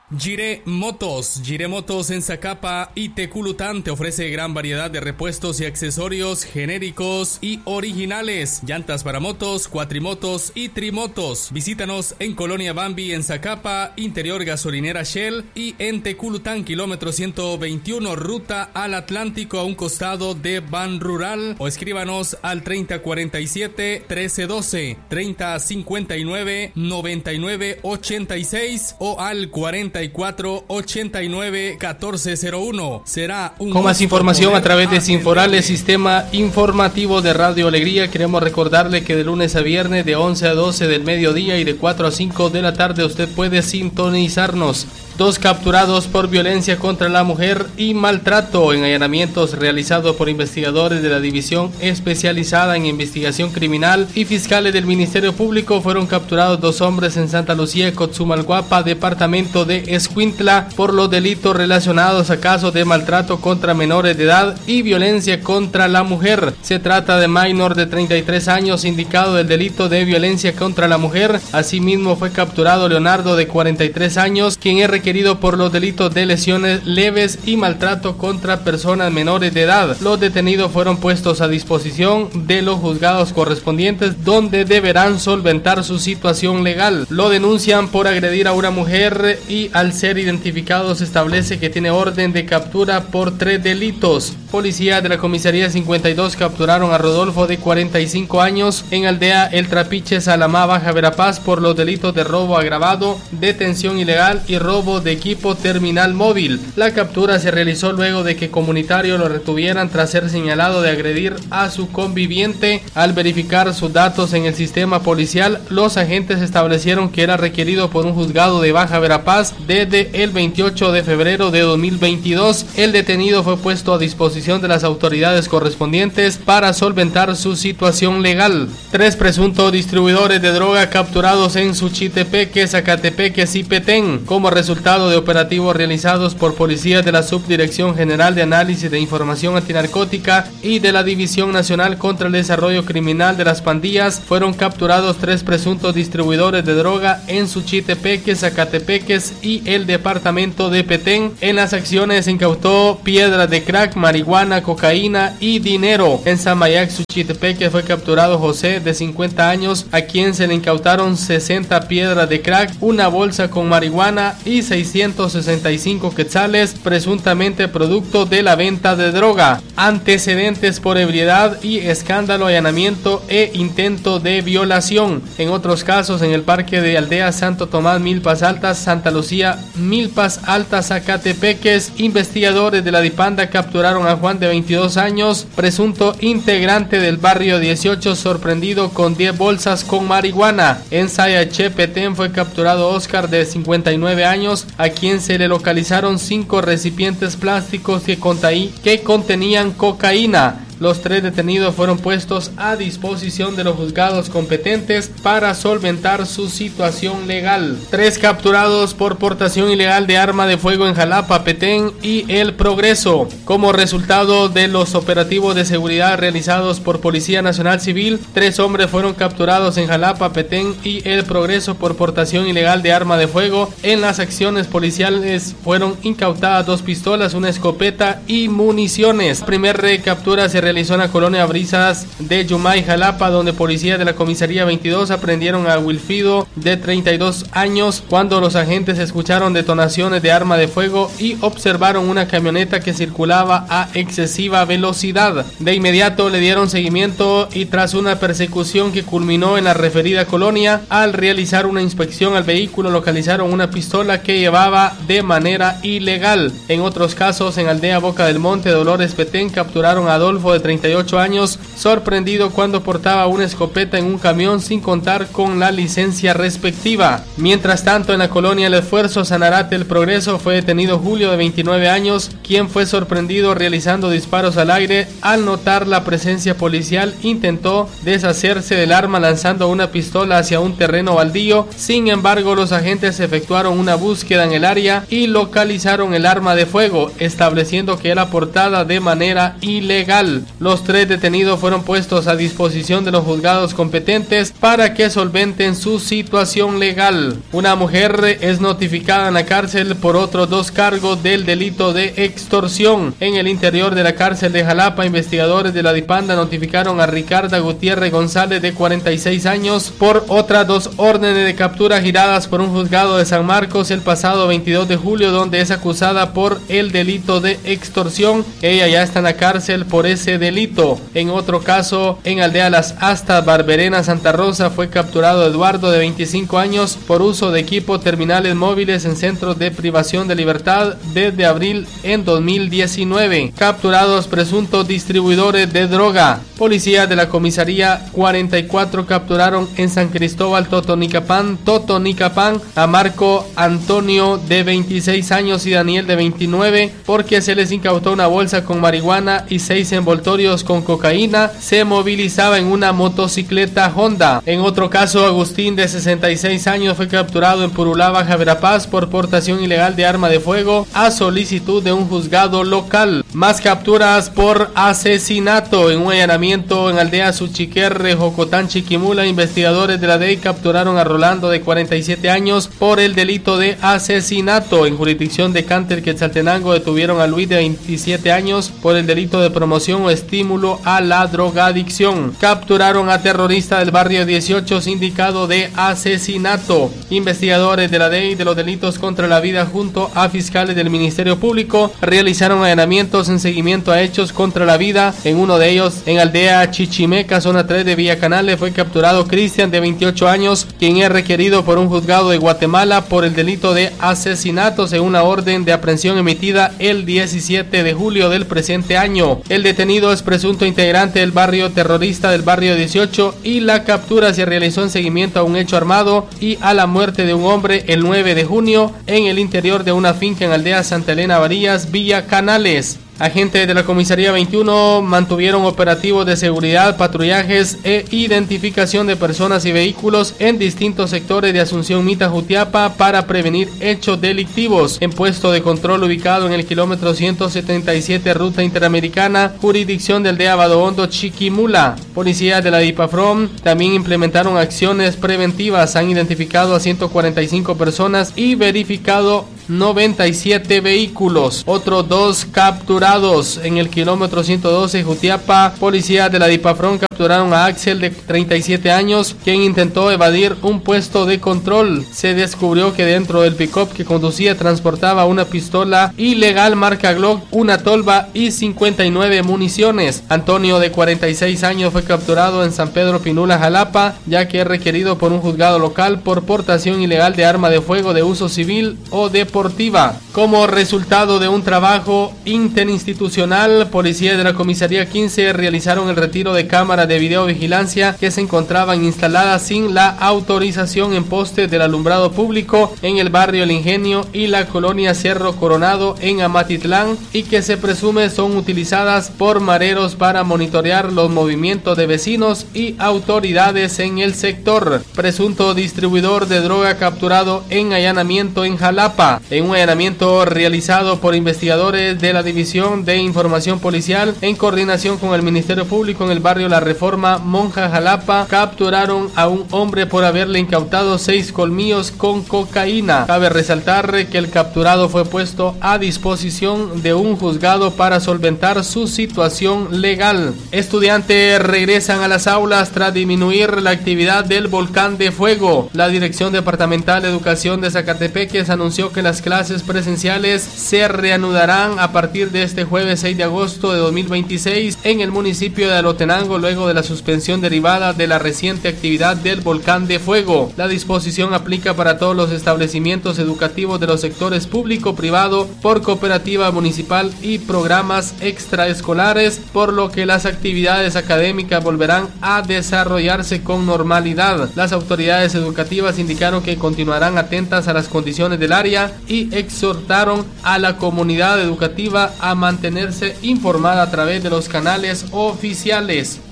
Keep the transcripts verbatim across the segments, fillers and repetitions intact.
Gire Motos. Gire Motos en Zacapa y Teculután te ofrece gran variedad de repuestos y accesorios genéricos y originales. Llantas para motos, cuatrimotos y trimotos. Visítanos en Colonia Bambi en Zacapa, Interior Gasolinera Shell, y en Teculután, kilómetro ciento veintiuno, ruta al Atlántico, a un costado de Ban Rural. O escríbanos al treinta cuarenta y siete, trece doce, treinta cincuenta y nueve, noventa y nueve ochenta y seis o al cuarenta y cuatro, ochenta y nueve, catorce cero uno. Será un Con más información a través de Sinforales, sistema informativo de Radio Alegría. Queremos recordarle que de lunes a viernes de once a doce del mediodía y de cuatro a cinco de la tarde usted puede sintonizarnos. Dos capturados por violencia contra la mujer y maltrato en allanamientos realizados por investigadores de la División Especializada en Investigación Criminal y fiscales del Ministerio Público. Fueron capturados dos hombres en Santa Lucía, Cotzumalguapa, departamento de Escuintla, por los delitos relacionados a casos de maltrato contra menores de edad y violencia contra la mujer. Se trata de Maynor, de treinta y tres años, indicado del delito de violencia contra la mujer. Asimismo fue capturado Leonardo, de cuarenta y tres años, quien es requerido por los delitos de lesiones leves y maltrato contra personas menores de edad. Los detenidos fueron puestos a disposición de los juzgados correspondientes, donde deberán solventar su situación legal. Lo denuncian por agredir a una mujer y al ser identificado se establece que tiene orden de captura por tres delitos. Policía de la comisaría cincuenta y dos capturaron a Rodolfo, de cuarenta y cinco años, en aldea El Trapiche, Salamá, Baja Verapaz, por los delitos de robo agravado, detención ilegal y robo de equipo terminal móvil. La captura se realizó luego de que comunitarios lo retuvieran tras ser señalado de agredir a su conviviente. Al verificar sus datos en el sistema policial, los agentes establecieron que era requerido por un juzgado de Baja Verapaz desde el veintiocho de febrero de dos mil veintidós. El detenido fue puesto a disposición de las autoridades correspondientes para solventar su situación legal. Tres presuntos distribuidores de droga capturados en Suchitepeque, Zacatepeques y Petén, como resultado de operativos realizados por policías de la Subdirección General de Análisis de Información Antinarcótica y de la División Nacional contra el Desarrollo Criminal de las Pandillas. Fueron capturados tres presuntos distribuidores de droga en Suchitepeques, Zacatepeques y el departamento de Petén. En las acciones se incautó piedras de crack, marihuana, cocaína y dinero. En Samayac, Suchitepeque, fue capturado José, de cincuenta años, a quien se le incautaron sesenta piedras de crack, una bolsa con marihuana y seiscientos sesenta y cinco quetzales, presuntamente producto de la venta de droga. Antecedentes por ebriedad y escándalo, allanamiento e intento de violación. En otros casos, en el parque de Aldea Santo Tomás, Milpas Altas, Santa Lucía, Milpas Altas, Zacatepeques, investigadores de la Dipanda capturaron a Juan, de veintidós años, presunto integrante del barrio dieciocho, sorprendido con diez bolsas con marihuana. En Sayache, Petén, fue capturado Oscar, de cincuenta y nueve años, a quien se le localizaron cinco recipientes plásticos que, contaí, que contenían cocaína. Los tres detenidos fueron puestos a disposición de los juzgados competentes para solventar su situación legal. Tres capturados por portación ilegal de arma de fuego en Jalapa, Petén y El Progreso. Como resultado de los operativos de seguridad realizados por Policía Nacional Civil, tres hombres fueron capturados en Jalapa, Petén y El Progreso por portación ilegal de arma de fuego. En las acciones policiales fueron incautadas dos pistolas, una escopeta y municiones. La primera recaptura se realizó en la colonia Brisas de Yumay, Jalapa, donde policías de la comisaría veintidós aprendieron a Wilfido, de treinta y dos años, cuando los agentes escucharon detonaciones de arma de fuego y observaron una camioneta que circulaba a excesiva velocidad. De inmediato le dieron seguimiento y, tras una persecución que culminó en la referida colonia, al realizar una inspección al vehículo localizaron una pistola que llevaba de manera ilegal. En otros casos, en Aldea Boca del Monte, Dolores, Petén, capturaron a Adolfo, de treinta y ocho años, sorprendido cuando portaba una escopeta en un camión sin contar con la licencia respectiva. Mientras tanto, en la colonia El Esfuerzo, Sanarate, El Progreso, fue detenido Julio, de veintinueve años, quien fue sorprendido realizando disparos al aire. Al notar la presencia policial, intentó deshacerse del arma lanzando una pistola hacia un terreno baldío. Sin embargo, los agentes efectuaron una búsqueda en el área y localizaron el arma de fuego, estableciendo que era portada de manera ilegal. Los tres detenidos fueron puestos a disposición de los juzgados competentes para que solventen su situación legal. Una mujer es notificada en la cárcel por otros dos cargos del delito de extorsión. En el interior de la cárcel de Jalapa, investigadores de la DIPANDA notificaron a Ricarda Gutiérrez González, de cuarenta y seis años, por otras dos órdenes de captura giradas por un juzgado de San Marcos el pasado veintidós de julio, donde es acusada por el delito de extorsión. Ella ya está en la cárcel por ese delito. En otro caso, en Aldea Las Astas, Barberena, Santa Rosa, fue capturado Eduardo, de veinticinco años, por uso de equipo terminales móviles en centros de privación de libertad desde abril en dos mil diecinueve. Capturados presuntos distribuidores de droga. Policías de la comisaría cuarenta y cuatro capturaron en San Cristóbal, Totonicapán, Totonicapán, a Marco Antonio, de veintiséis años, y Daniel, de veintinueve, porque se les incautó una bolsa con marihuana y seis envoltorios con cocaína. Se movilizaba en una motocicleta Honda. En otro caso, Agustín, de sesenta y seis años, fue capturado en Purulá, Baja Verapaz, por portación ilegal de arma de fuego a solicitud de un juzgado local. Más capturas por asesinato. En un allanamiento en Aldea Suchiquerre, Jocotán, Chiquimula, investigadores de la D E I capturaron a Rolando, de cuarenta y siete años, por el delito de asesinato. En jurisdicción de Cánter, Quetzaltenango, detuvieron a Luis, de veintisiete años, por el delito de promoción o estímulo a la drogadicción. Capturaron a terrorista del barrio dieciocho, sindicado de asesinato. Investigadores de la D E I de los delitos contra la vida, junto a fiscales del Ministerio Público, realizaron allanamientos en seguimiento a hechos contra la vida. En uno de ellos, en Aldea Chichimeca, zona tres de Villa Canales, fue capturado Cristian, de veintiocho años, quien es requerido por un juzgado de Guatemala por el delito de asesinato, según la orden de aprehensión emitida el diecisiete de julio del presente año. El detenido es presunto integrante del barrio terrorista del barrio dieciocho, y la captura se realizó en seguimiento a un hecho armado y a la muerte de un hombre el nueve de junio en el interior de una finca en Aldea Santa Elena Varillas, Villa Canales. Agentes de la comisaría veintiuno mantuvieron operativos de seguridad, patrullajes e identificación de personas y vehículos en distintos sectores de Asunción, Mita, Jutiapa, para prevenir hechos delictivos. En puesto de control ubicado en el kilómetro ciento setenta y siete, ruta interamericana, jurisdicción de Aldea Badohondo, Chiquimula. Policías de la DIPAFROM también implementaron acciones preventivas. Han identificado a ciento cuarenta y cinco personas y verificado noventa y siete vehículos. Otros dos capturados en el kilómetro ciento doce, Jutiapa. Policías de la DIPAFRON capturaron a Axel, de treinta y siete años, quien intentó evadir un puesto de control. Se descubrió que dentro del pick-up que conducía transportaba una pistola ilegal marca Glock, una tolva y cincuenta y nueve municiones. Antonio, de cuarenta y seis años, fue capturado en San Pedro Pinula, Jalapa, ya que es requerido por un juzgado local por portación ilegal de arma de fuego de uso civil o deportiva. Como resultado de un trabajo interinstitucional, policías de la comisaría quince realizaron el retiro de cámaras de videovigilancia que se encontraban instaladas sin la autorización en postes del alumbrado público en el barrio El Ingenio y la colonia Cerro Coronado en Amatitlán, y que se presume son utilizadas por mareros para monitorear los movimientos de vecinos y autoridades en el sector. Presunto distribuidor de droga capturado en allanamiento en Jalapa. En un allanamiento realizado por investigadores de la División de Información Policial en coordinación con el Ministerio Público en el barrio La Reforma, Monja, Jalapa, capturaron a un hombre por haberle incautado seis colmillos con cocaína. Cabe resaltar que el capturado fue puesto a disposición de un juzgado para solventar su situación legal. Estudiantes regresan a las aulas tras disminuir la actividad del volcán de fuego. La Dirección Departamental de Educación de Zacatepeques anunció que las clases presenciales se reanudarán a partir de este jueves seis de agosto de dos mil veintiséis en el municipio de Alotenango, luego de la suspensión derivada de la reciente actividad del volcán de fuego. La disposición aplica para todos los establecimientos educativos de los sectores público, privado, por cooperativa municipal y programas extraescolares, por lo que las actividades académicas volverán a desarrollarse con normalidad. Las autoridades educativas indicaron que continuarán atentas a las condiciones del área y exhortaron a la comunidad educativa a mantenerse informada a través de los canales oficiales.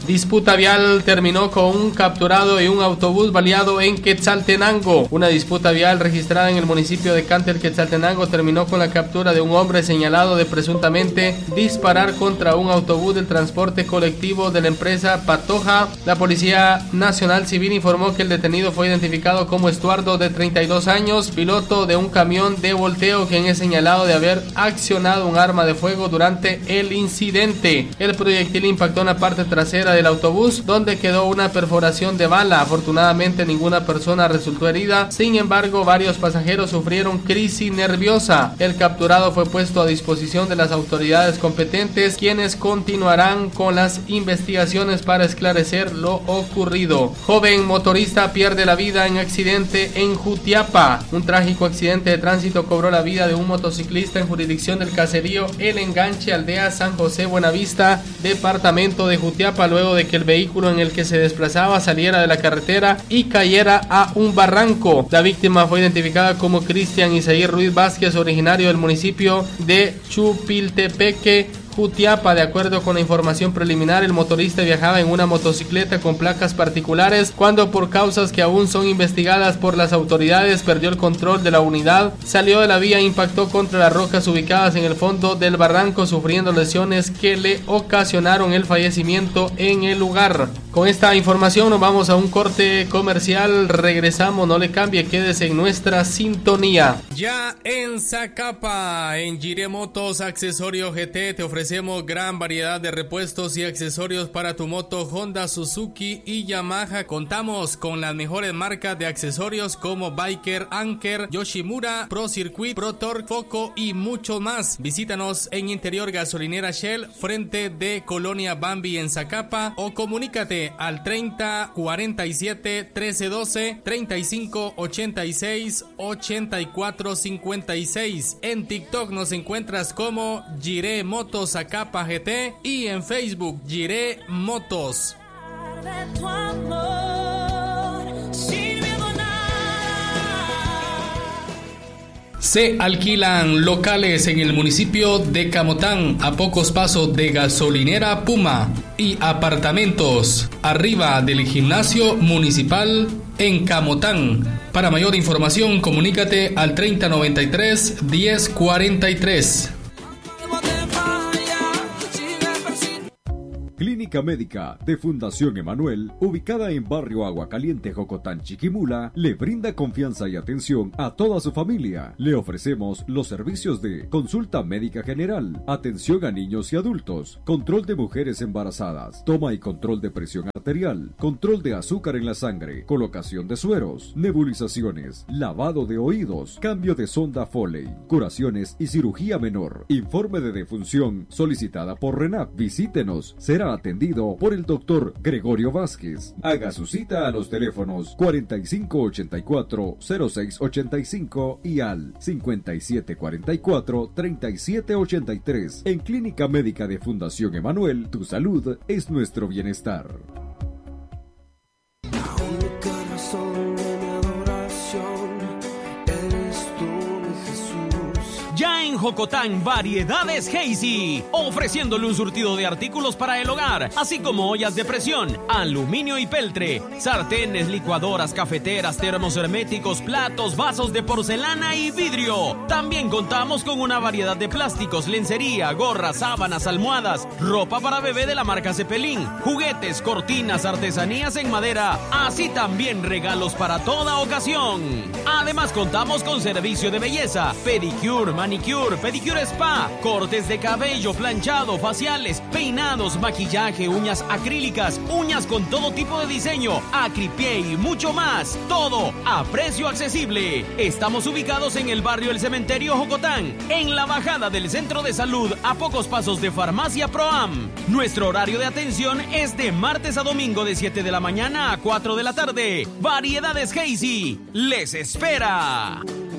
Disputa vial terminó con un capturado y un autobús baleado en Quetzaltenango. Una disputa vial registrada en el municipio de Cantel, Quetzaltenango, terminó con la captura de un hombre señalado de presuntamente disparar contra un autobús del transporte colectivo de la empresa Patoja. La Policía Nacional Civil informó que el detenido fue identificado como Estuardo, de treinta y dos años, piloto de un camión de volteo, quien es señalado de haber accionado un arma de fuego durante el incidente. El proyectil impactó en la parte trasera del autobús, donde quedó una perforación de bala. Afortunadamente ninguna persona resultó herida, sin embargo varios pasajeros sufrieron crisis nerviosa. El capturado fue puesto a disposición de las autoridades competentes, quienes continuarán con las investigaciones para esclarecer lo ocurrido. Joven motorista pierde la vida en accidente en Jutiapa. Un trágico accidente de tránsito cobró la vida de un motociclista en jurisdicción del caserío El Enganche, aldea San José Buenavista, departamento de Jutiapa, luego de que el vehículo en el que se desplazaba saliera de la carretera y cayera a un barranco. La víctima fue identificada como Cristian Isaí Ruiz Vázquez, originario del municipio de Chupiltepeque, Jutiapa. De acuerdo con la información preliminar, el motorista viajaba en una motocicleta con placas particulares cuando, por causas que aún son investigadas por las autoridades, perdió el control de la unidad, salió de la vía e impactó contra las rocas ubicadas en el fondo del barranco, sufriendo lesiones que le ocasionaron el fallecimiento en el lugar. Con esta información nos vamos a un corte comercial, regresamos, no le cambie, quédese en nuestra sintonía. Ya en Zacapa, en Jiré Motos Accesorio G T, te ofrecemos gran variedad de repuestos y accesorios para tu moto Honda, Suzuki y Yamaha. Contamos con las mejores marcas de accesorios como Biker, Anker, Yoshimura, Pro Circuit, Pro Torque, Foco y mucho más. Visítanos en Interior Gasolinera Shell, frente de Colonia Bambi en Zacapa, o comunícate al treinta cuarenta y siete trece doce, treinta y cinco ochenta y seis ochenta y cuatro cincuenta y seis. En TikTok nos encuentras como Jiré Motos Zacapa G T y en Facebook Jiré Motos. Se alquilan locales en el municipio de Camotán, a pocos pasos de Gasolinera Puma, y apartamentos arriba del gimnasio municipal en Camotán. Para mayor información, comunícate al treinta noventa y tres diez cuarenta y tres. Clínica Médica de Fundación Emanuel, ubicada en Barrio Agua Caliente, Jocotán, Chiquimula, le brinda confianza y atención a toda su familia. Le ofrecemos los servicios de consulta médica general, atención a niños y adultos, control de mujeres embarazadas, toma y control de presión arterial, control de azúcar en la sangre, colocación de sueros, nebulizaciones, lavado de oídos, cambio de sonda Foley, curaciones y cirugía menor. Informe de defunción solicitada por RENAP. Visítenos, será atendido por el doctor Gregorio Vázquez. Haga su cita a los teléfonos cuarenta y cinco ochenta y cuatro cero seis ochenta y cinco y al cincuenta y siete cuarenta y cuatro treinta y siete ochenta y tres. En Clínica Médica de Fundación Emanuel, tu salud es nuestro bienestar. Ya en Jocotán, Variedades Hazy, ofreciéndole un surtido de artículos para el hogar, así como ollas de presión, aluminio y peltre, sartenes, licuadoras, cafeteras, termos herméticos, platos, vasos de porcelana y vidrio. También contamos con una variedad de plásticos, lencería, gorras, sábanas, almohadas, ropa para bebé de la marca Cepelín, juguetes, cortinas, artesanías en madera, así también regalos para toda ocasión. Además contamos con servicio de belleza, pedicure, manicure, pedicure spa, cortes de cabello, planchado, faciales, peinados, maquillaje, uñas acrílicas, uñas con todo tipo de diseño, acripié y mucho más. Todo a precio accesible. Estamos ubicados en el barrio El Cementerio Jocotán, en la bajada del Centro de Salud, a pocos pasos de Farmacia Proam. Nuestro horario de atención es de martes a domingo de siete de la mañana a cuatro de la tarde. Variedades Hazy les espera.